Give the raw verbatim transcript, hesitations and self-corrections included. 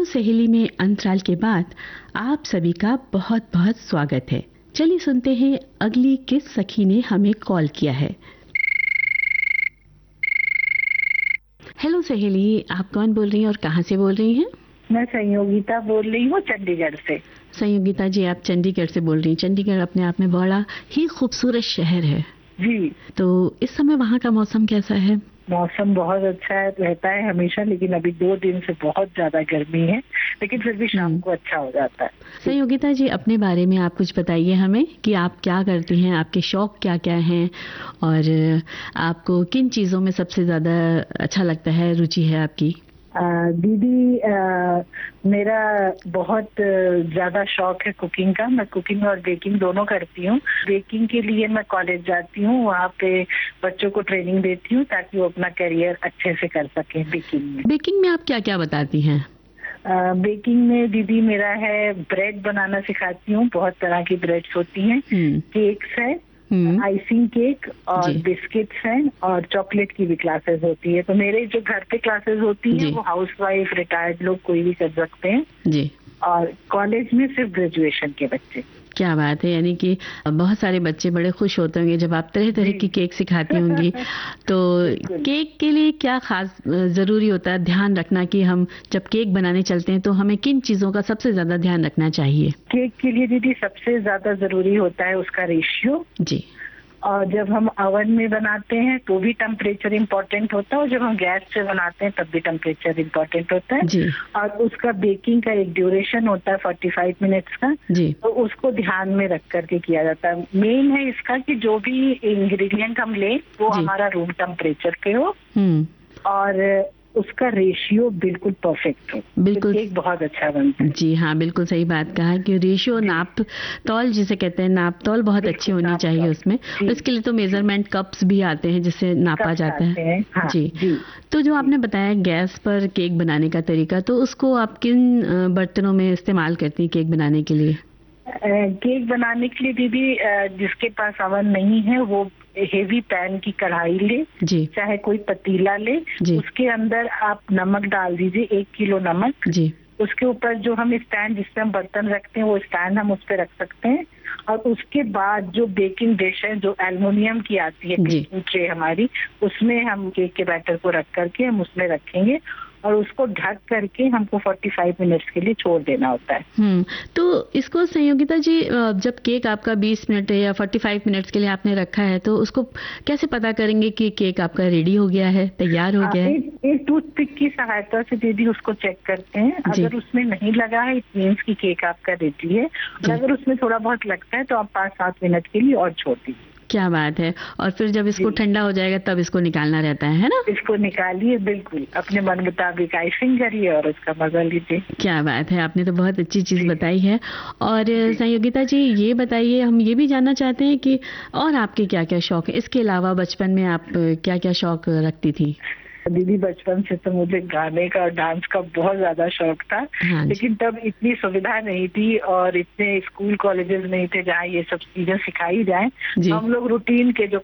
सहेली में अंतराल के बाद आप सभी का बहुत बहुत स्वागत है। चलिए सुनते हैं अगली किस सखी ने हमें कॉल किया है। हेलो सहेली, आप कौन बोल रही हैं और कहां से बोल रही हैं? मैं संयोगिता बोल रही हूँ चंडीगढ़ से। संयोगिता जी, आप चंडीगढ़ से बोल रही हैं। चंडीगढ़ अपने आप में बड़ा ही खूबसूरत शहर है जी। तो इस समय वहाँ का मौसम कैसा है? मौसम बहुत अच्छा है, रहता है हमेशा, लेकिन अभी दो दिन से बहुत ज्यादा गर्मी है, लेकिन फिर भी शाम को अच्छा हो जाता है। संयोगिता जी, अपने बारे में आप कुछ बताइए हमें कि आप क्या करती हैं, आपके शौक क्या क्या हैं और आपको किन चीज़ों में सबसे ज़्यादा अच्छा लगता है, रुचि है आपकी? आ, दीदी आ, मेरा बहुत ज्यादा शौक है कुकिंग का। मैं कुकिंग और बेकिंग दोनों करती हूँ। बेकिंग के लिए मैं कॉलेज जाती हूँ, वहाँ पे बच्चों को ट्रेनिंग देती हूँ ताकि वो अपना करियर अच्छे से कर सकें बेकिंग में। बेकिंग में आप क्या क्या बताती हैं? बेकिंग में दीदी मेरा है ब्रेड बनाना सिखाती हूँ। बहुत तरह की ब्रेड्स होती हैं, केक्स है, आइसिंग केक और बिस्किट्स हैं, और चॉकलेट की भी क्लासेस होती है। तो मेरे जो घर पे क्लासेस होती हैं वो हाउसवाइफ, रिटायर्ड लोग कोई भी कर सकते हैं जी। और कॉलेज में सिर्फ ग्रेजुएशन के बच्चे। क्या बात है, यानी कि बहुत सारे बच्चे बड़े खुश होते होंगे जब आप तरह तरह की केक सिखाती होंगी। तो केक के लिए क्या खास जरूरी होता है ध्यान रखना कि हम जब केक बनाने चलते हैं तो हमें किन चीजों का सबसे ज्यादा ध्यान रखना चाहिए? केक के लिए दीदी सबसे ज्यादा जरूरी होता है उसका रेशियो जी। और जब हम ओवन में बनाते हैं तो भी टेम्परेचर इम्पोर्टेंट होता है, और जब हम गैस से बनाते हैं तब भी टेम्परेचर इम्पोर्टेंट होता है जी। और उसका बेकिंग का एक ड्यूरेशन होता है पैंतालीस मिनट्स का जी। तो उसको ध्यान में रख करके किया जाता है। मेन है इसका कि जो भी इंग्रेडिएंट हम लें वो हमारा रूम टेम्परेचर पे हो और उसका रेशियो बिल्कुल परफेक्ट हो, बिल्कुल केक बहुत अच्छा बनता है। जी हाँ, बिल्कुल सही बात कहा कि रेशियो, नाप तौल जिसे कहते हैं, नाप तौल बहुत अच्छी होनी चाहिए उसमें। इसके लिए तो मेजरमेंट कप्स भी आते हैं जिससे नापा जाता है हाँ, जी।, जी तो जो आपने बताया गैस पर केक बनाने का तरीका, तो उसको आप किन बर्तनों में इस्तेमाल करती हैं केक बनाने के लिए? केक बनाने के लिए दीदी जिसके पास ओवन नहीं है वो हेवी पैन की कढ़ाई ले जी। चाहे कोई पतीला ले जी। उसके अंदर आप नमक डाल दीजिए, एक किलो नमक जी। उसके ऊपर जो हम स्टैंड जिसपे हम बर्तन रखते हैं वो स्टैंड हम उस पे रख सकते हैं। और उसके बाद जो बेकिंग डिश है जो एल्युमिनियम की आती है बेकिंग ट्रे हमारी, उसमें हम केक के बैटर को रख करके हम उसमें रखेंगे और उसको ढक करके हमको पैंतालीस मिनट्स के लिए छोड़ देना होता है। हम्म तो इसको संयोगिता जी, जब केक आपका बीस मिनट या पैंतालीस मिनट्स के लिए आपने रखा है तो उसको कैसे पता करेंगे कि केक आपका रेडी हो गया है, तैयार हो गया है? एक, एक टूथपिक की सहायता से दीदी उसको चेक करते हैं। अगर उसमें नहीं लगा है इट मीन्स की केक आपका रेडी है, और अगर उसमें थोड़ा बहुत लगता है तो आप पाँच सात मिनट के लिए और छोड़ दीजिए। क्या बात है। और फिर जब इसको ठंडा हो जाएगा तब इसको निकालना रहता है, है ना? इसको निकालिए, बिल्कुल अपने मन मुताबिक आइसिंग करिए और उसका मजा लीजिए। क्या बात है, आपने तो बहुत अच्छी चीज बताई है। और संयोगिता जी ये बताइए, हम ये भी जानना चाहते हैं कि और आपके क्या क्या शौक है, इसके अलावा बचपन में आप क्या क्या शौक रखती थी? दीदी बचपन से तो मुझे गाने का और डांस का बहुत ज्यादा शौक था हाँ, लेकिन तब इतनी सुविधा नहीं थी और इतने स्कूल कॉलेजेस नहीं थे जहाँ ये सब चीजें सिखाई जाए। हम लोग रूटीन के जो